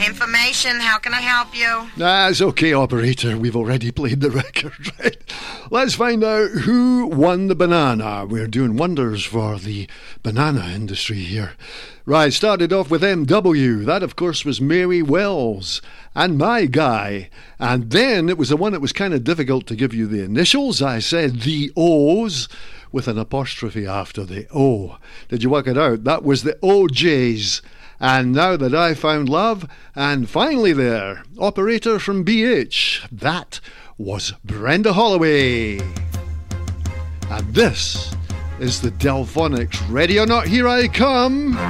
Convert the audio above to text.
Information, how can I help you? It's okay, operator. We've already played the record, right? Let's find out who won the banana. We're doing wonders for the banana industry here. Right, started off with MW. That, of course, was Mary Wells. And My Guy. And then it was the one that was kind of difficult to give you the initials. I said the O's with an apostrophe after the O. Did you work it out? That was the OJs. And Now That I Found Love. And finally there, operator from BH. That was Brenda Holloway. And this is the Delphonics. Ready or not, here I come.